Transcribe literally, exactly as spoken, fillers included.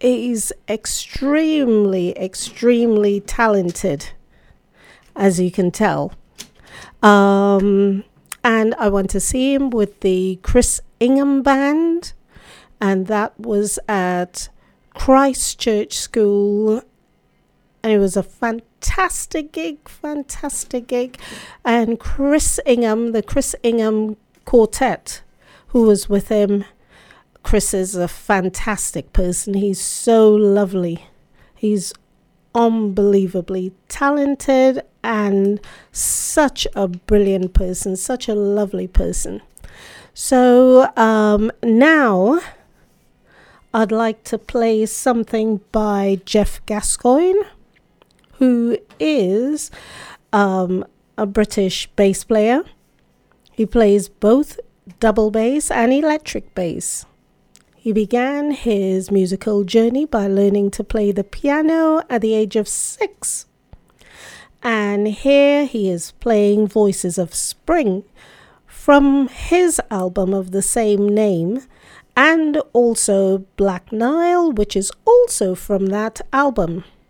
he's extremely, extremely talented, as you can tell. Um, and I went to see him with the Chris Ingham Band, and that was at Christchurch School. And it was a fantastic gig, fantastic gig. And Chris Ingham, the Chris Ingham Quartet, who was with him, Chris is a fantastic person. He's so lovely. He's unbelievably talented and such a brilliant person, such a lovely person. So um, now I'd like to play something by Jeff Gascoigne, who is um, a British bass player. He plays both double bass and electric bass. He began his musical journey by learning to play the piano at the age of six. And here he is playing Voices of Spring from his album of the same name, and also Black Nile, which is also from that album.